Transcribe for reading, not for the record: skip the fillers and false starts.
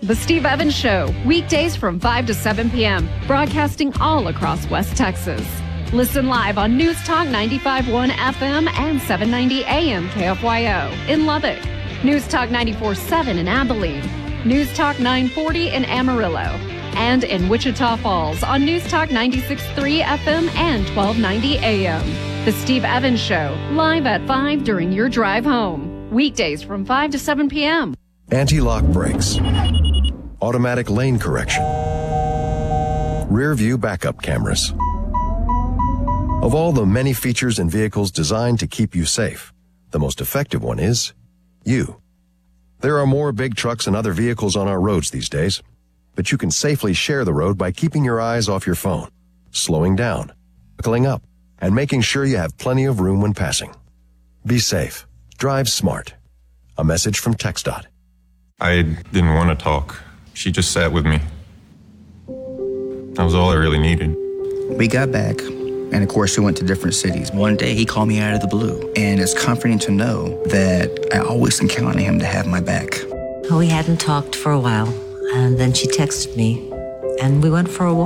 The Steve Evans Show, weekdays from 5 to 7 p.m., broadcasting all across West Texas. Listen live on News Talk 95.1 FM and 790 AM KFYO in Lubbock, News Talk 94.7 in Abilene, News Talk 940 in Amarillo, and in Wichita Falls on News Talk 96.3 FM and 1290 AM. The Steve Evans Show, live at 5 during your drive home, weekdays from 5 to 7 p.m. Anti-lock brakes, automatic lane correction, rear view backup cameras. Of all the many features in vehicles designed to keep you safe, the most effective one is you. There are more big trucks and other vehicles on our roads these days, but you can safely share the road by keeping your eyes off your phone, slowing down, buckling up, and making sure you have plenty of room when passing. Be safe. Drive smart. A message from TxDOT. I didn't want to talk. She just sat with me. That was all I really needed. We got back, and of course we went to different cities. One day he called me out of the blue, and it's comforting to know that I always can count on him to have my back. We hadn't talked for a while, and then she texted me, and we went for a walk.